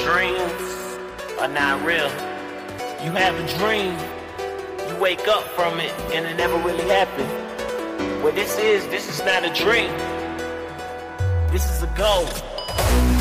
Dreams are not real. You have a dream, you wake up from it, and it never really happened. What this is not a dream. This is a goal.